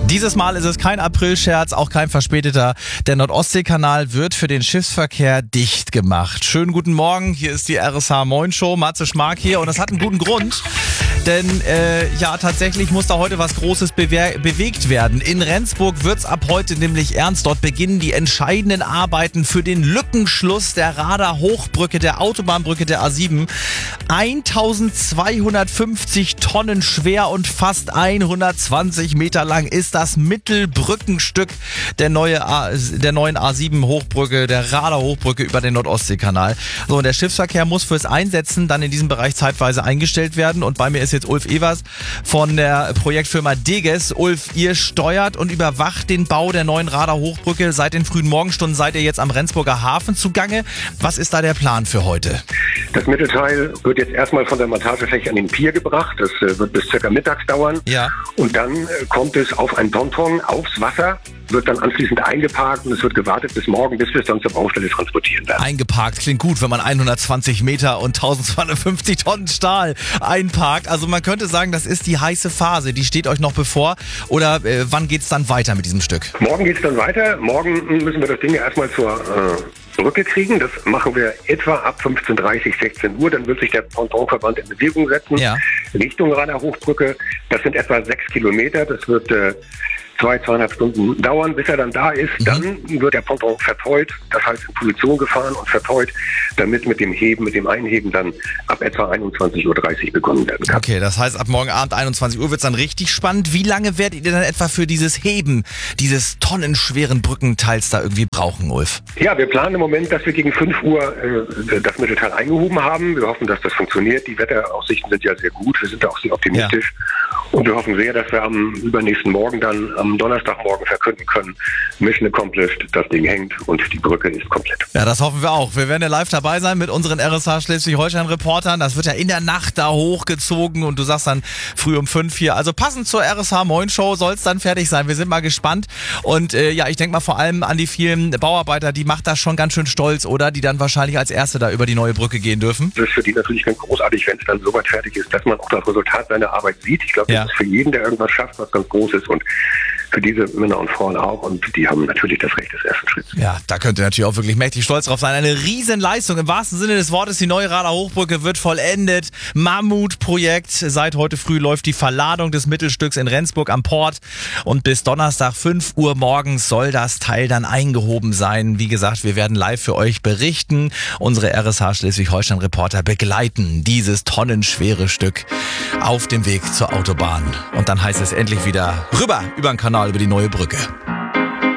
Dieses Mal ist es kein Aprilscherz, auch kein verspäteter. Der Nordostseekanal wird für den Schiffsverkehr dicht gemacht. Schönen guten Morgen, hier ist die RSH Moin Show, Matze Schmark hier und das hat einen guten Grund. Denn tatsächlich muss da heute was Großes bewegt werden. In Rendsburg wird's ab heute nämlich ernst. Dort beginnen die entscheidenden Arbeiten für den Lückenschluss der Rader Hochbrücke, der Autobahnbrücke der A7. 1250 Tonnen schwer und fast 120 Meter lang ist das Mittelbrückenstück der neuen A7 Hochbrücke, der Rader Hochbrücke über den Nordostseekanal. So, und der Schiffsverkehr muss fürs Einsetzen dann in diesem Bereich zeitweise eingestellt werden. Und bei mir ist jetzt Ulf Evers von der Projektfirma Deges. Ulf, ihr steuert und überwacht den Bau der neuen Rader Hochbrücke. Seit den frühen Morgenstunden seid ihr jetzt am Rendsburger Hafen zugange. Was ist da der Plan für heute? Das Mittelteil wird jetzt erstmal von der Montagefläche an den Pier gebracht. Das wird bis circa mittags dauern. Ja. Und dann kommt es auf ein Ponton aufs Wasser, wird dann anschließend eingeparkt und es wird gewartet bis morgen, bis wir es dann zur Baustelle transportieren werden. Eingeparkt klingt gut, wenn man 120 Meter und 1250 Tonnen Stahl einparkt. Also man könnte sagen, das ist die heiße Phase. Die steht euch noch bevor. Oder wann geht's dann weiter mit diesem Stück? Morgen geht's dann weiter. Morgen müssen wir das Ding erstmal zur Brücke kriegen. Das machen wir etwa ab 15:30, 16 Uhr. Dann wird sich der Pontonverband in Bewegung setzen. Ja. Richtung Rader Hochbrücke. Das sind etwa 6 Kilometer. Das wird 2,5 Stunden dauern, bis er dann da ist. Dann wird der Ponton verteut, das heißt in Position gefahren und verteut, damit mit dem Einheben dann ab etwa 21:30 Uhr begonnen werden kann. Okay, das heißt, ab morgen Abend 21 Uhr wird's dann richtig spannend. Wie lange werdet ihr dann etwa für dieses Heben dieses tonnenschweren Brückenteils da irgendwie brauchen, Ulf? Ja, wir planen im Moment, dass wir gegen 5 Uhr das Mittelteil eingehoben haben. Wir hoffen, dass das funktioniert. Die Wetteraussichten sind ja sehr gut. Wir sind da auch sehr optimistisch. Ja. Und wir hoffen sehr, dass wir am übernächsten Morgen dann am Donnerstagmorgen verkünden können, Mission accomplished, das Ding hängt und die Brücke ist komplett. Ja, das hoffen wir auch. Wir werden ja live dabei sein mit unseren RSH Schleswig-Holstein-Reportern. Das wird ja in der Nacht da hochgezogen und du sagst dann früh um 5 hier. Also passend zur RSH Moin Show soll es dann fertig sein. Wir sind mal gespannt. Und ich denke mal vor allem an die vielen Bauarbeiter, die macht das schon ganz schön stolz, oder? Die dann wahrscheinlich als Erste da über die neue Brücke gehen dürfen. Das ist für die natürlich ganz großartig, wenn es dann so weit fertig ist, dass man auch das Resultat seiner Arbeit sieht. Ich glaube, das ist für jeden, der irgendwas schafft, was ganz Großes und für diese Männer und Frauen auch, und die haben natürlich das Recht des ersten Schritts. Ja, da könnt ihr natürlich auch wirklich mächtig stolz drauf sein. Eine Riesenleistung im wahrsten Sinne des Wortes. Die neue Rader Hochbrücke wird vollendet. Mammutprojekt. Seit heute früh läuft die Verladung des Mittelstücks in Rendsburg am Port und bis Donnerstag 5 Uhr morgens soll das Teil dann eingehoben sein. Wie gesagt, wir werden live für euch berichten. Unsere RSH Schleswig-Holstein-Reporter begleiten dieses tonnenschwere Stück auf dem Weg zur Autobahn. Und dann heißt es endlich wieder rüber über den Kanal, über die neue Brücke.